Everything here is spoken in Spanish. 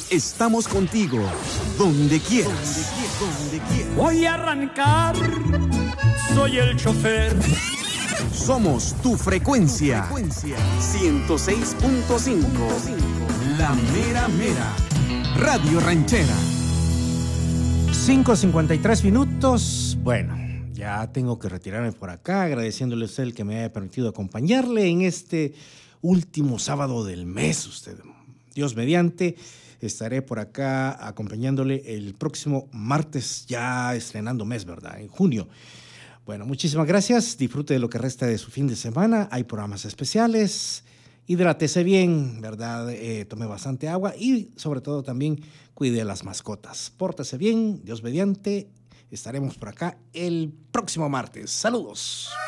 Estamos contigo, donde quieras. Voy a arrancar, soy el chofer. Somos tu frecuencia. 106.5. La mera mera. Radio Ranchera. 5:53 minutos. Bueno, ya tengo que retirarme por acá, agradeciéndole a usted el que me haya permitido acompañarle en este último sábado del mes. Usted, Dios mediante, estaré por acá acompañándole el próximo martes, ya estrenando mes, ¿verdad? En junio. Bueno, muchísimas gracias. Disfrute de lo que resta de su fin de semana. Hay programas especiales. Hidrátese bien, ¿verdad? Tome bastante agua y sobre todo también cuide a las mascotas. Pórtese bien, Dios mediante. Estaremos por acá el próximo martes. Saludos.